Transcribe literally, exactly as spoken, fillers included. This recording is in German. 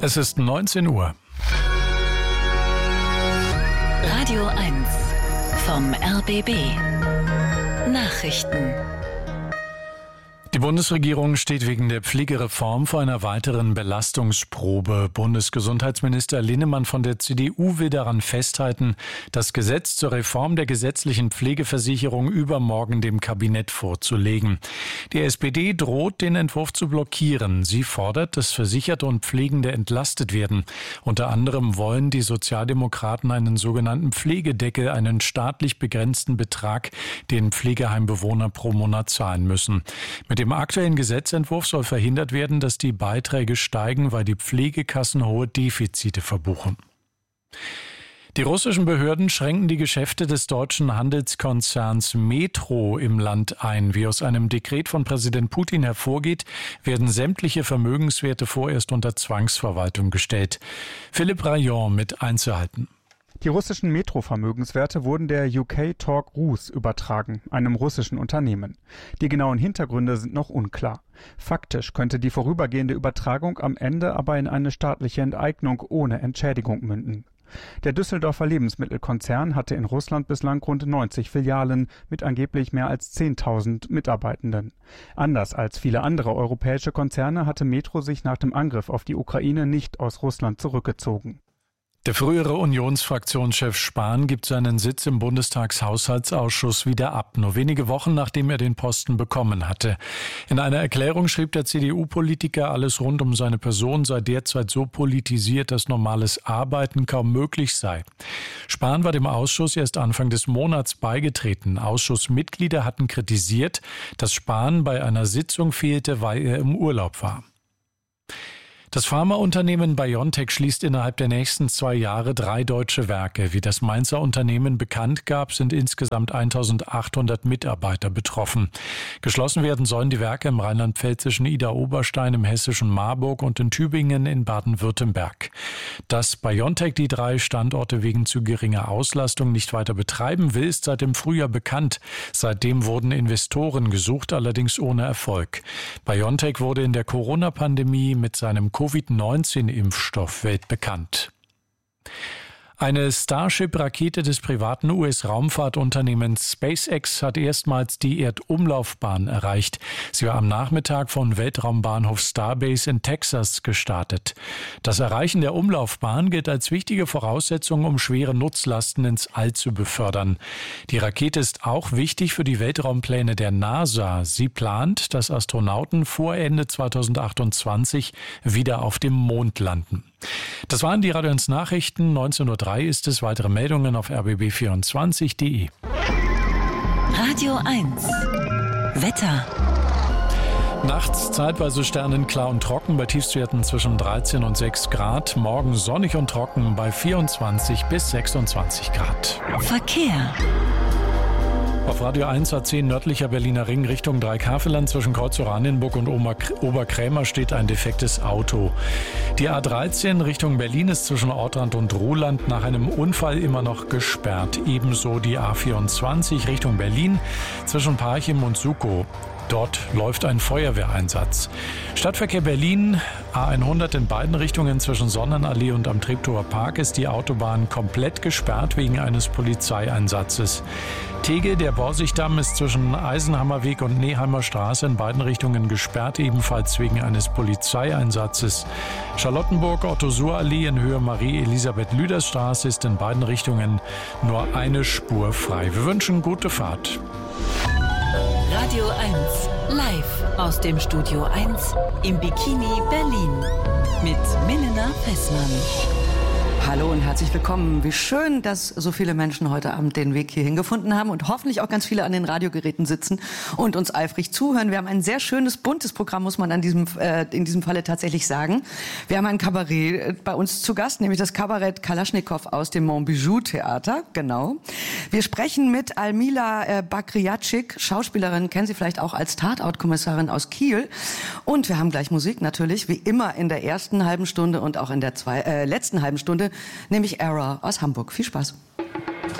Es ist neunzehn Uhr. Radio eins vom R B B. Nachrichten. Die Bundesregierung steht wegen der Pflegereform vor einer weiteren Belastungsprobe. Bundesgesundheitsminister Linnemann von der C D U will daran festhalten, das Gesetz zur Reform der gesetzlichen Pflegeversicherung übermorgen dem Kabinett vorzulegen. Die S P D droht, den Entwurf zu blockieren. Sie fordert, dass Versicherte und Pflegende entlastet werden. Unter anderem wollen die Sozialdemokraten einen sogenannten Pflegedeckel, einen staatlich begrenzten Betrag, den Pflegeheimbewohner pro Monat zahlen müssen. Mit dem aktuellen Gesetzentwurf soll verhindert werden, dass die Beiträge steigen, weil die Pflegekassen hohe Defizite verbuchen. Die russischen Behörden schränken die Geschäfte des deutschen Handelskonzerns Metro im Land ein. Wie aus einem Dekret von Präsident Putin hervorgeht, werden sämtliche Vermögenswerte vorerst unter Zwangsverwaltung gestellt. Philipp Rayon mit Einzelheiten. Die russischen Metro-Vermögenswerte wurden der U K Talk Rus übertragen, einem russischen Unternehmen. Die genauen Hintergründe sind noch unklar. Faktisch könnte die vorübergehende Übertragung am Ende aber in eine staatliche Enteignung ohne Entschädigung münden. Der Düsseldorfer Lebensmittelkonzern hatte in Russland bislang rund neunzig Filialen mit angeblich mehr als zehntausend Mitarbeitenden. Anders als viele andere europäische Konzerne hatte Metro sich nach dem Angriff auf die Ukraine nicht aus Russland zurückgezogen. Der frühere Unionsfraktionschef Spahn gibt seinen Sitz im Bundestagshaushaltsausschuss wieder ab, nur wenige Wochen nachdem er den Posten bekommen hatte. In einer Erklärung schrieb der C D U-Politiker, alles rund um seine Person sei derzeit so politisiert, dass normales Arbeiten kaum möglich sei. Spahn war dem Ausschuss erst Anfang des Monats beigetreten. Ausschussmitglieder hatten kritisiert, dass Spahn bei einer Sitzung fehlte, weil er im Urlaub war. Das Pharmaunternehmen BioNTech schließt innerhalb der nächsten zwei Jahre drei deutsche Werke. Wie das Mainzer Unternehmen bekannt gab, sind insgesamt eintausendachthundert Mitarbeiter betroffen. Geschlossen werden sollen die Werke im rheinland-pfälzischen Idar-Oberstein, im hessischen Marburg und in Tübingen in Baden-Württemberg. Dass BioNTech die drei Standorte wegen zu geringer Auslastung nicht weiter betreiben will, ist seit dem Frühjahr bekannt. Seitdem wurden Investoren gesucht, allerdings ohne Erfolg. BioNTech wurde in der Corona-Pandemie mit seinem Covid neunzehn Impfstoff weltbekannt. Eine Starship-Rakete des privaten U S-Raumfahrtunternehmens SpaceX hat erstmals die Erdumlaufbahn erreicht. Sie war am Nachmittag von Weltraumbahnhof Starbase in Texas gestartet. Das Erreichen der Umlaufbahn gilt als wichtige Voraussetzung, um schwere Nutzlasten ins All zu befördern. Die Rakete ist auch wichtig für die Weltraumpläne der NASA. Sie plant, dass Astronauten vor Ende zweitausendachtundzwanzig wieder auf dem Mond landen. Das waren die Radio eins Nachrichten. neunzehn Uhr drei ist es. Weitere Meldungen auf r b b vierundzwanzig punkt d e. Radio eins. Wetter. Nachts zeitweise sternenklar und trocken bei Tiefstwerten zwischen dreizehn und sechs Grad. Morgen sonnig und trocken bei vierundzwanzig bis sechsundzwanzig Grad. Verkehr. Auf Radio eins A zehn nördlicher Berliner Ring Richtung Dreikaveland zwischen Kreuz-Oranienburg und Oberkrämer steht ein defektes Auto. Die A dreizehn Richtung Berlin ist zwischen Ortrand und Ruhland nach einem Unfall immer noch gesperrt. Ebenso die A vierundzwanzig Richtung Berlin zwischen Parchim und Sukow. Dort läuft ein Feuerwehreinsatz. Stadtverkehr Berlin, A hundert in beiden Richtungen zwischen Sonnenallee und am Treptower Park ist die Autobahn komplett gesperrt wegen eines Polizeieinsatzes. Tegel, der Borsigdamm, ist zwischen Eisenhammerweg und Neheimer Straße in beiden Richtungen gesperrt, ebenfalls wegen eines Polizeieinsatzes. Charlottenburg, Otto-Suhr-Allee in Höhe Marie-Elisabeth-Lüders-Straße ist in beiden Richtungen nur eine Spur frei. Wir wünschen gute Fahrt. Radio eins, live aus dem Studio eins im Bikini Berlin mit Milena Fessmann. Hallo und herzlich willkommen. Wie schön, dass so viele Menschen heute Abend den Weg hierhin gefunden haben und hoffentlich auch ganz viele an den Radiogeräten sitzen und uns eifrig zuhören. Wir haben ein sehr schönes, buntes Programm, muss man an diesem, äh, in diesem Falle tatsächlich sagen. Wir haben ein Kabarett bei uns zu Gast, nämlich das Kabarett Kalaschnikow aus dem Montbijou-Theater. Genau. Wir sprechen mit Almila äh, Bakriatschik, Schauspielerin, kennen Sie vielleicht auch als Tatort-Kommissarin aus Kiel. Und wir haben gleich Musik natürlich, wie immer in der ersten halben Stunde und auch in der zwei, äh, letzten halben Stunde, nämlich Error aus Hamburg. Viel Spaß.